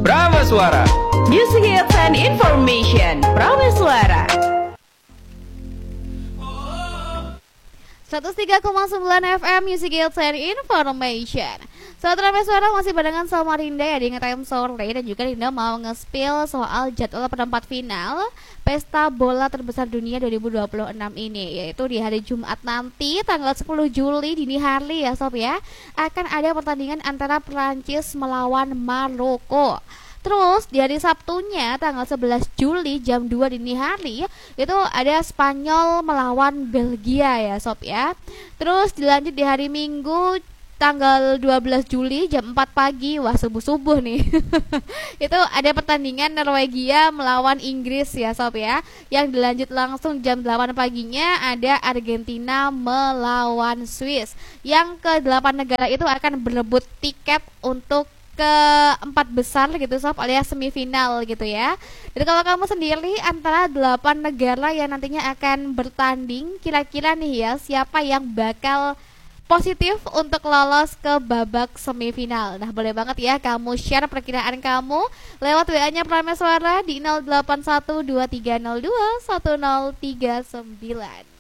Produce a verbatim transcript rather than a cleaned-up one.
Prameswara. Music hits and information. Prameswara. seratus tiga koma sembilan F M Music Hits and Information. Soal Prameswara masih barengan sama Rinda ya di Ngetime Sore. Dan juga Rinda mau nge-spill soal jadwal perempat final Pesta Bola Terbesar Dunia dua ribu dua puluh enam ini, yaitu di hari Jumat nanti tanggal sepuluh Juli dini hari ya sob ya. Akan ada pertandingan antara Prancis melawan Maroko. Terus di hari Sabtunya tanggal sebelas Juli jam dua dini hari itu ada Spanyol melawan Belgia ya sob ya. Terus dilanjut di hari Minggu tanggal dua belas Juli jam empat pagi. Wah, subuh-subuh nih. Itu ada pertandingan Norwegia melawan Inggris ya sob ya. Yang dilanjut langsung jam delapan paginya ada Argentina melawan Swiss. Yang ke delapan negara itu akan berebut tiket untuk keempat besar gitu sob, alias semifinal gitu ya. Jadi kalau kamu sendiri antara delapan negara yang nantinya akan bertanding, kira-kira nih ya siapa yang bakal positif untuk lolos ke babak semifinal? Nah, boleh banget ya kamu share perkiraan kamu lewat W A-nya Prameswara di nol delapan satu dua tiga nol dua satu nol tiga sembilan.